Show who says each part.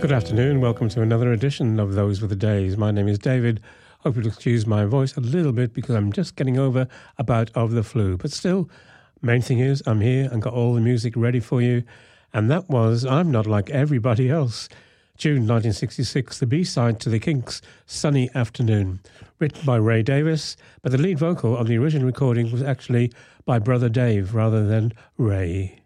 Speaker 1: Good afternoon. Welcome to another edition of Those Were the Days. My name is David. Hope you'll excuse my voice a little bit because I'm just getting over a bout of the flu. But still, main thing is I'm here and got all the music ready for you. And that was I'm Not Like Everybody Else. June 1966, the B-side to the Kinks' Sunny Afternoon. Written by Ray Davies, but the lead vocal on the original recording was actually by Brother Dave rather than Ray.